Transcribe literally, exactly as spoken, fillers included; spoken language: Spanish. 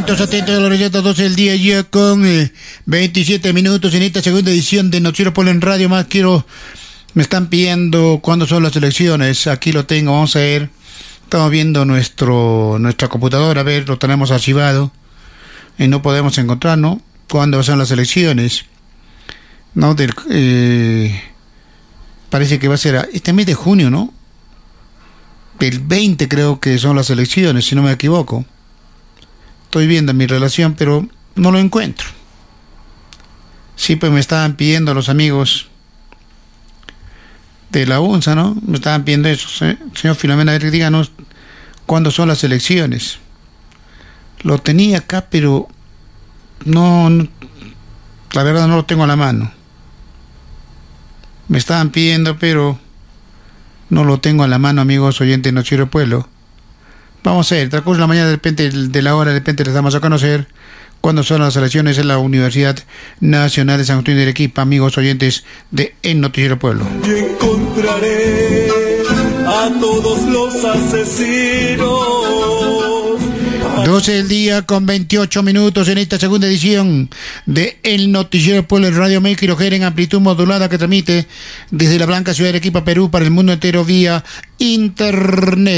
Atentos, atentos a la receta, doce del día ya con eh, veintisiete minutos en esta segunda edición de Noticiero Pueblo en Radio Más. Quiero, me están pidiendo cuándo son las elecciones. Aquí lo tengo, vamos a ver. Estamos viendo nuestro nuestra computadora, a ver, lo tenemos archivado y no podemos encontrar, ¿no? ¿Cuándo son las elecciones? No, del, eh, parece que va a ser este mes de junio, ¿no? El veinte creo que son las elecciones, si no me equivoco. Estoy viendo mi relación, pero no lo encuentro. Sí, pues me estaban pidiendo los amigos de la UNSA, ¿no? Me estaban pidiendo eso, ¿eh? Señor Filomena, díganos cuándo son las elecciones. Lo tenía acá, pero no, no, la verdad no lo tengo a la mano. Me estaban pidiendo, pero no lo tengo a la mano, amigos oyentes de Noticiero Pueblo. Vamos a ver, transcurso de la mañana, de repente, de la hora, de repente les damos a conocer cuándo son las elecciones en la Universidad Nacional de San Agustín de Arequipa, amigos oyentes de El Noticiero Pueblo. Y encontraré a todos los asesinos. doce del día con veintiocho minutos en esta segunda edición de El Noticiero Pueblo en Radio México y Roger en amplitud modulada que transmite desde la blanca ciudad de Arequipa, Perú, para el mundo entero vía internet.